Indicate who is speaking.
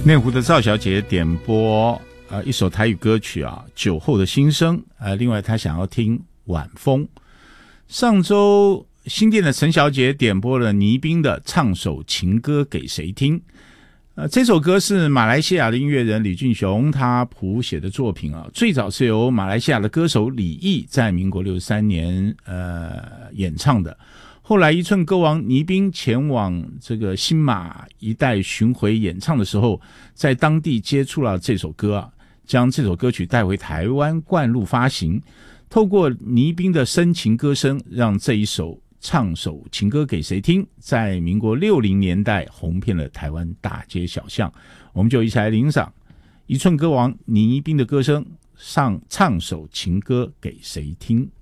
Speaker 1: 内湖的赵小姐点播一首台语歌曲啊，酒后的心声。另外她想要听晚风。上周新店的陈小姐点播了倪斌的唱首情歌给谁听。这首歌是马来西亚的音乐人李俊雄他谱写的作品啊，最早是由马来西亚的歌手李毅在民国63年演唱的。后来一寸歌王倪斌前往这个新马一带巡回演唱的时候，在当地接触了这首歌啊，将这首歌曲带回台湾灌录发行。透过倪斌的深情歌声，让这一首唱首情歌给谁听在民国60年代红遍了台湾大街小巷。我们就一起来欣赏一寸歌王倪斌的歌声，唱首情歌给谁听。